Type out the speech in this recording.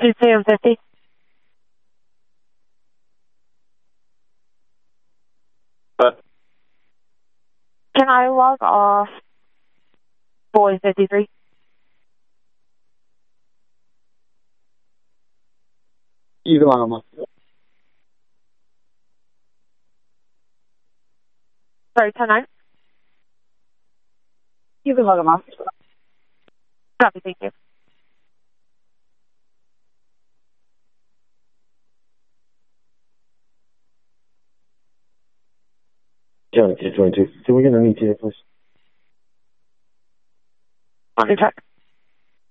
250. But Can I log off boy 53? you can log on off. Sorry, 10-9? You can log them off. Copy, thank you. County 222. Can we get an ETA, please? On your track.